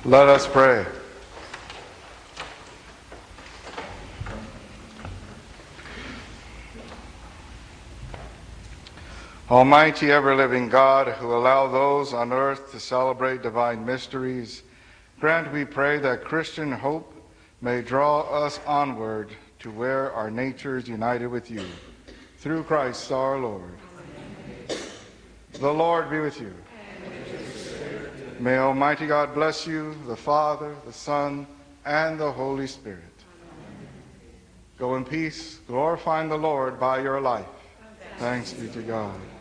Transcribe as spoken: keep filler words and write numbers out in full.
Let us pray. Almighty, ever-living God, who allow those on earth to celebrate divine mysteries, grant, we pray, that Christian hope may draw us onward to where our nature is united with you. Through Christ our Lord. Amen. The Lord be with you. And may Almighty God bless you, the Father, the Son, and the Holy Spirit. Amen. Go in peace, glorifying the Lord by your life. Thanks, Thanks be to God.